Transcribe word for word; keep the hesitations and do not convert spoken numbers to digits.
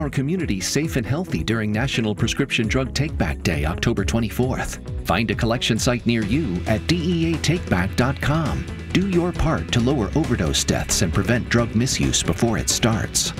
Our community safe and healthy during National Prescription Drug Takeback Day, October twenty-fourth. Find a collection site near you at D E A takeback dot com. Do your part to lower overdose deaths and prevent drug misuse before it starts.